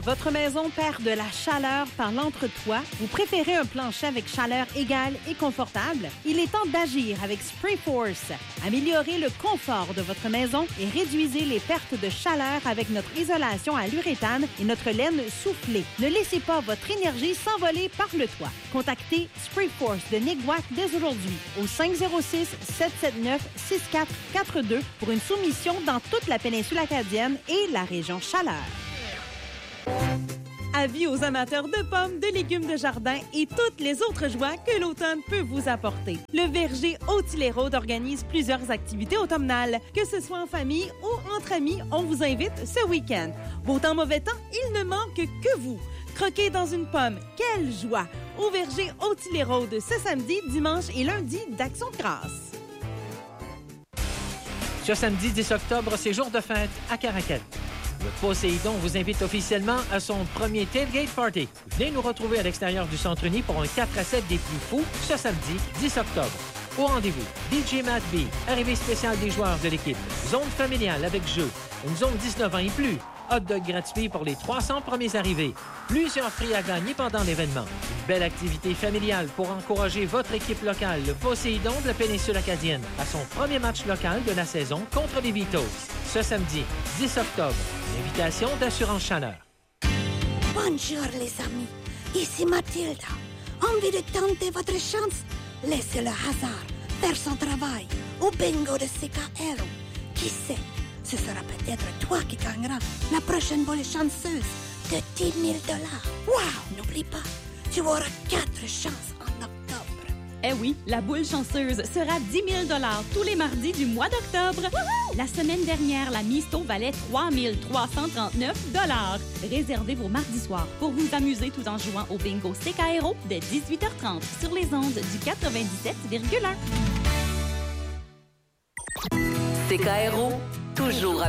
Votre maison perd de la chaleur par l'entretoit? Vous préférez un plancher avec chaleur égale et confortable? Il est temps d'agir avec Sprayforce. Améliorez le confort de votre maison et réduisez les pertes de chaleur avec notre isolation à l'uréthane et notre laine soufflée. Ne laissez pas votre énergie s'envoler par le toit. Contactez Sprayforce de Niguac dès aujourd'hui au 506-779-6442 pour une soumission dans toute la péninsule acadienne et la région Chaleur. Avis aux amateurs de pommes, de légumes de jardin et toutes les autres joies que l'automne peut vous apporter. Le verger Haut-Hilaire-Rôde organise plusieurs activités automnales. Que ce soit en famille ou entre amis, on vous invite ce week-end. Beau temps, mauvais temps, il ne manque que vous. Croquer dans une pomme, quelle joie! Au verger Haut-Hilaire-Rôde ce samedi, dimanche et lundi d'Action de grâce. Ce samedi 10 octobre, c'est jour de fête à Caracal. Le Poséidon vous invite officiellement à son premier tailgate party. Venez nous retrouver à l'extérieur du Centre Uni pour un 4-à-7 des plus fous ce samedi 10 octobre. Au rendez-vous, DJ Matt B, arrivée spéciale des joueurs de l'équipe, zone familiale avec jeu, une zone 19 ans et plus, hot dog gratuit pour les 300 premiers arrivés, plusieurs prix à gagner pendant l'événement, une belle activité familiale pour encourager votre équipe locale, le Poséidon de la péninsule acadienne, à son premier match local de la saison contre les Beatles, ce samedi 10 octobre. Une invitation d'Assurance Chaleur. Bonjour les amis, ici Mathilda. Envie de tenter votre chance? Laissez le hasard faire son travail au bingo de CKR. Qui sait, ce sera peut-être toi qui gagneras la prochaine boule chanceuse de 10 000 $. Wow, n'oublie pas, tu auras 4 chances en octobre. Eh oui, la boule chanceuse sera 10 000 $ tous les mardis du mois d'octobre. Wouhou! La semaine dernière, la Misto valait 3 339 $. Réservez vos mardis soirs pour vous amuser tout en jouant au bingo CKRO dès 18h30 sur les ondes du 97,1. CKRO, toujours avec